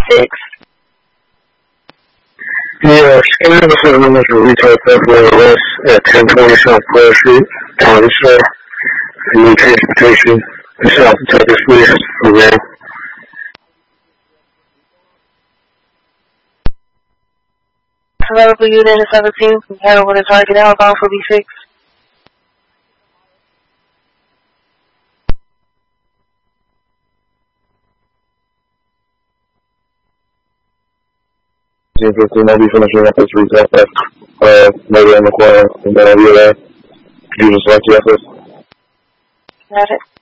6. Yeah, scanning the settlement for retail theft arrest at 1020 South Prayer Street, Thomasville. You need transportation to South Texas Police for them. Medical unit in 17, compatible with a target outbound for B6. I'll be finishing up this retail theft, later in the corner, and then I'll be there. Could you just select the office? Got it.